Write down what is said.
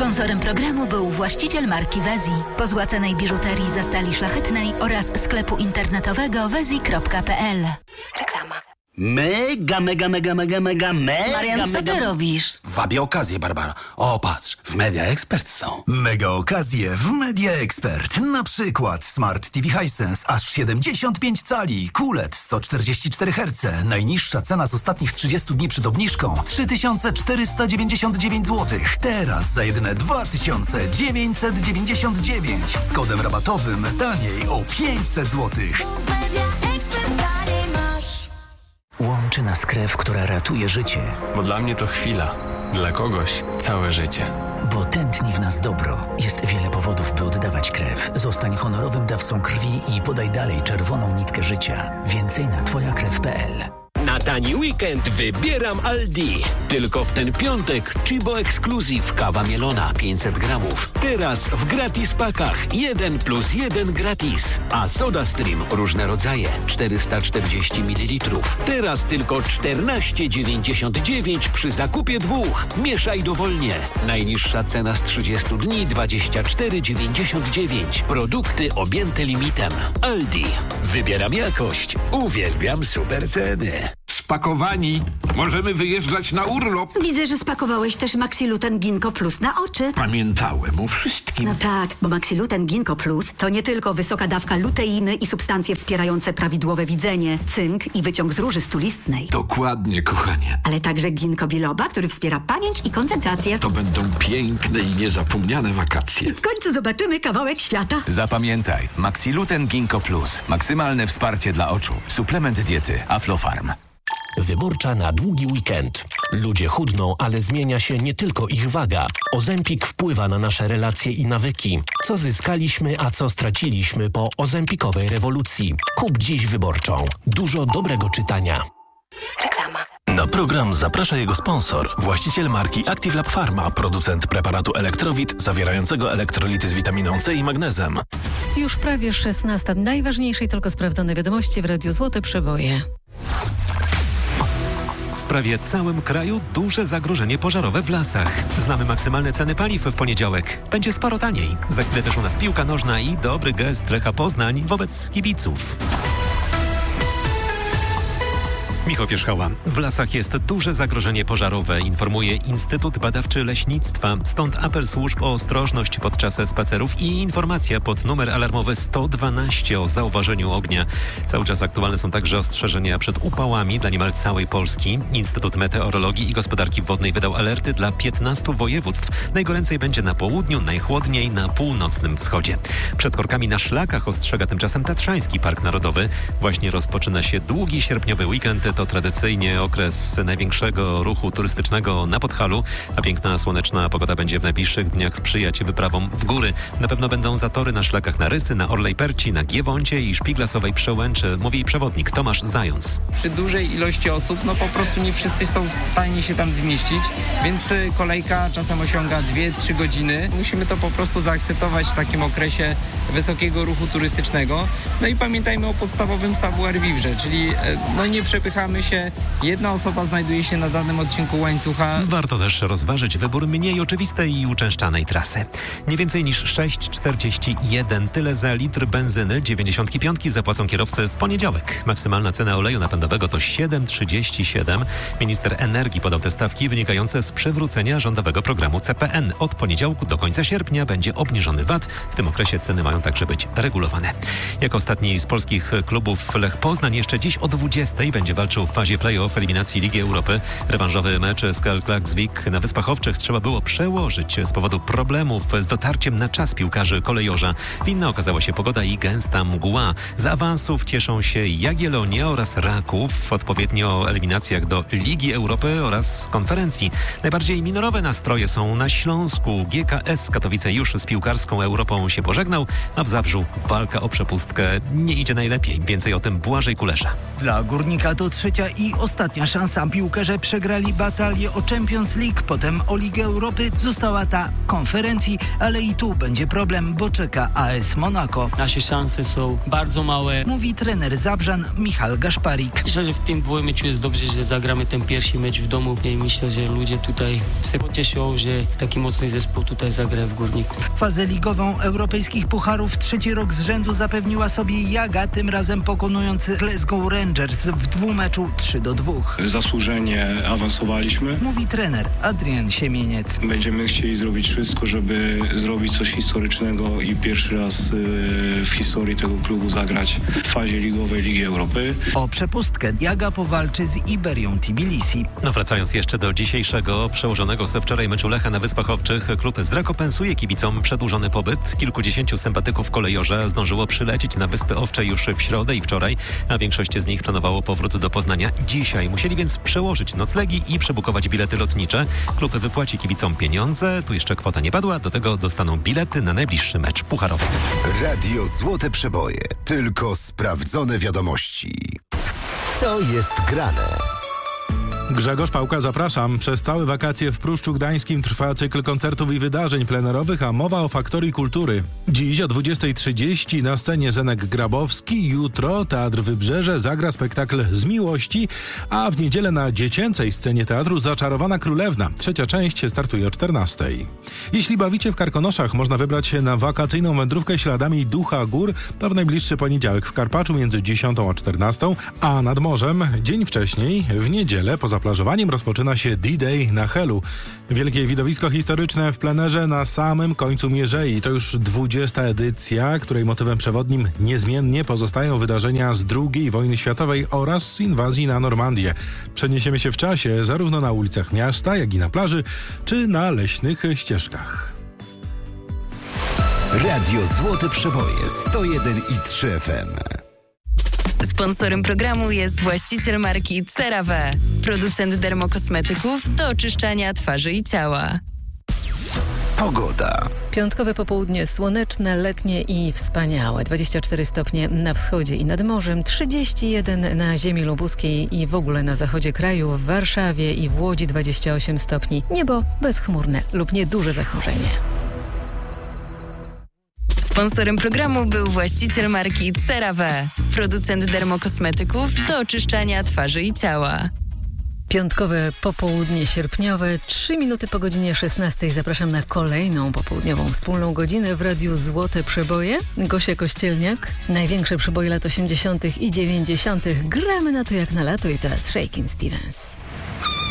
Sponsorem programu był właściciel marki Wezi, pozłacanej biżuterii za stali szlachetnej oraz sklepu internetowego wezi.pl. Reklama. Mega. Marian, co ty robisz? Wabię okazję, Barbara. O, patrz, w Media Expert są. Mega okazje w Media Expert. Na przykład Smart TV Hisense aż 75 cali, QLED 144 Hz. Najniższa cena z ostatnich 30 dni przed obniżką 3499 zł. Teraz za jedyne 2999. Z kodem rabatowym taniej o 500 zł. Łączy nas krew, która ratuje życie. Bo dla mnie to chwila, dla kogoś całe życie. Bo tętni w nas dobro. Jest wiele powodów, by oddawać krew. Zostań honorowym dawcą krwi i podaj dalej czerwoną nitkę życia. Więcej na twojakrew.pl. Na tani weekend wybieram Aldi. Tylko w ten piątek Chibo Exclusive kawa mielona 500 gramów. Teraz w gratis pakach 1 + 1 gratis. A Soda Stream różne rodzaje 440 ml. Teraz tylko 14,99 przy zakupie 2. Mieszaj dowolnie. Najniższa cena z 30 dni 24,99. Produkty objęte limitem. Aldi. Wybieram jakość. Uwielbiam super ceny. Spakowani. Możemy wyjeżdżać na urlop. Widzę, że spakowałeś też Maxiluten Ginkgo Plus na oczy. Pamiętałem o wszystkim. No tak, bo Maxiluten Ginkgo Plus to nie tylko wysoka dawka luteiny i substancje wspierające prawidłowe widzenie, cynk i wyciąg z róży stulistnej. Dokładnie, kochanie. Ale także ginkgo biloba, który wspiera pamięć i koncentrację. To będą piękne i niezapomniane wakacje. W końcu zobaczymy kawałek świata. Zapamiętaj, Maxiluten Ginkgo Plus. Maksymalne wsparcie dla oczu. Suplement diety Aflofarm. Wyborcza na długi weekend. Ludzie chudną, ale zmienia się nie tylko ich waga. Ozempik wpływa na nasze relacje i nawyki. Co zyskaliśmy, a co straciliśmy po ozempikowej rewolucji. Kup dziś Wyborczą. Dużo dobrego czytania. Reklama. Na program zaprasza jego sponsor, właściciel marki Active Lab Pharma, producent preparatu Elektrowit zawierającego elektrolity z witaminą C i magnezem. Już prawie 16. Najważniejsze i tylko sprawdzone wiadomości w Radiu Złote Przeboje. W prawie całym kraju duże zagrożenie pożarowe w lasach. Znamy maksymalne ceny paliw w poniedziałek. Będzie sporo taniej. Za chwilę też u nas piłka nożna i dobry gest Lecha Poznań wobec kibiców. Michał Pierzchała. W lasach jest duże zagrożenie pożarowe, informuje Instytut Badawczy Leśnictwa. Stąd apel służb o ostrożność podczas spacerów i informacja pod numer alarmowy 112 o zauważeniu ognia. Cały czas aktualne są także ostrzeżenia przed upałami dla niemal całej Polski. Instytut Meteorologii i Gospodarki Wodnej wydał alerty dla 15 województw. Najgoręcej będzie na południu, najchłodniej na północnym wschodzie. Przed korkami na szlakach ostrzega tymczasem Tatrzański Park Narodowy. Właśnie rozpoczyna się długi sierpniowy weekend. To tradycyjnie okres największego ruchu turystycznego na Podhalu, a piękna, słoneczna pogoda będzie w najbliższych dniach sprzyjać wyprawom w góry. Na pewno będą zatory na szlakach na Rysy, na Orlej Perci, na Giewoncie i Szpiglasowej Przełęczy, mówi przewodnik Tomasz Zając. Przy dużej ilości osób, po prostu nie wszyscy są w stanie się tam zmieścić, więc kolejka czasem osiąga 2-3 godziny. Musimy to po prostu zaakceptować w takim okresie wysokiego ruchu turystycznego. No i pamiętajmy o podstawowym savoir-vivre, czyli nie przepychamy się. Jedna osoba znajduje się na danym odcinku łańcucha. Warto też rozważyć wybór mniej oczywistej i uczęszczanej trasy. Nie więcej niż 6,41. Tyle za litr benzyny 95 zapłacą kierowcy w poniedziałek. Maksymalna cena oleju napędowego to 7,37. Minister energii podał te stawki wynikające z przywrócenia rządowego programu CPN. Od poniedziałku do końca sierpnia będzie obniżony VAT. W tym okresie ceny mają także być regulowane. Jak ostatni z polskich klubów Lech Poznań jeszcze dziś o 20:00 będzie walczył w fazie play-off eliminacji Ligi Europy. Rewanżowy mecz z KL Klaksvik na Wyspach Owczych trzeba było przełożyć z powodu problemów z dotarciem na czas piłkarzy kolejorza. Winna okazała się pogoda i gęsta mgła. Z awansów cieszą się Jagiellonia oraz Raków. Odpowiednio o eliminacjach do Ligi Europy oraz konferencji. Najbardziej minorowe nastroje są na Śląsku. GKS Katowice już z piłkarską Europą się pożegnał, a w Zabrzu walka o przepustkę nie idzie najlepiej. Więcej o tym Błażej Kulesza. Dla Górnika to 3 trzecia i ostatnia szansa. Piłkarze przegrali batalię o Champions League, potem o Ligę Europy. Została ta konferencji, ale i tu będzie problem, bo czeka AS Monaco. Nasze szanse są bardzo małe. Mówi trener Zabrzan Michal Gaszparik. Myślę, że w tym dwóch meczu jest dobrze, że zagramy ten pierwszy mecz w domu i myślę, że ludzie tutaj się pocieszą, że taki mocny zespół tutaj zagra w Górniku. Fazę ligową europejskich pucharów trzeci rok z rzędu zapewniła sobie Jaga, tym razem pokonując Glasgow Rangers w dwumeczu 3-2. Zasłużenie awansowaliśmy. Mówi trener Adrian Siemieniec. Będziemy chcieli zrobić wszystko, żeby zrobić coś historycznego i pierwszy raz w historii tego klubu zagrać w fazie ligowej Ligi Europy. O przepustkę Jaga powalczy z Iberią Tbilisi. Wracając jeszcze do dzisiejszego przełożonego ze wczoraj meczu Lecha na Wyspach Owczych, klub zrekompensuje kibicom przedłużony pobyt. Kilkudziesięciu sympatyków kolejorza zdążyło przylecieć na Wyspy Owcze już w środę i wczoraj, a większość z nich planowało powrót do Poznania dzisiaj. Musieli więc przełożyć noclegi i przebukować bilety lotnicze. Klub wypłaci kibicom pieniądze, tu jeszcze kwota nie padła, do tego dostaną bilety na najbliższy mecz pucharowy. Radio Złote Przeboje. Tylko sprawdzone wiadomości. Co jest grane? Grzegorz Pałka, zapraszam. Przez całe wakacje w Pruszczu Gdańskim trwa cykl koncertów i wydarzeń plenerowych, a mowa o Faktorii Kultury. Dziś o 20:30 na scenie Zenek Grabowski, jutro Teatr Wybrzeże zagra spektakl Z miłości, a w niedzielę na dziecięcej scenie teatru Zaczarowana Królewna. Trzecia część startuje o 14:00. Jeśli bawicie w Karkonoszach, można wybrać się na wakacyjną wędrówkę śladami Ducha Gór. To w najbliższy poniedziałek w Karpaczu między 10:00 a 14:00, a nad morzem dzień wcześniej, w niedzielę poza plażowaniem rozpoczyna się D-Day na Helu. Wielkie widowisko historyczne w plenerze na samym końcu Mierzei. To już 20. edycja, której motywem przewodnim niezmiennie pozostają wydarzenia z II wojny światowej oraz inwazji na Normandię. Przeniesiemy się w czasie zarówno na ulicach miasta, jak i na plaży, czy na leśnych ścieżkach. Radio Złote Przeboje 101,3 FM. Sponsorem programu jest właściciel marki CeraVe, producent dermokosmetyków do oczyszczania twarzy i ciała. Pogoda. Piątkowe popołudnie słoneczne, letnie i wspaniałe. 24 stopnie na wschodzie i nad morzem, 31 na ziemi lubuskiej i w ogóle na zachodzie kraju, w Warszawie i w Łodzi 28 stopni. Niebo bezchmurne lub nieduże zachmurzenie. Sponsorem programu był właściciel marki CeraVe, producent dermokosmetyków do oczyszczania twarzy i ciała. Piątkowe popołudnie sierpniowe, 3 minuty po godzinie 16. Zapraszam na kolejną popołudniową wspólną godzinę w Radiu Złote Przeboje. Gosia Kościelniak. Największe przeboje lat 80. i 90. Gramy na to jak na lato i teraz Shakin' Stevens.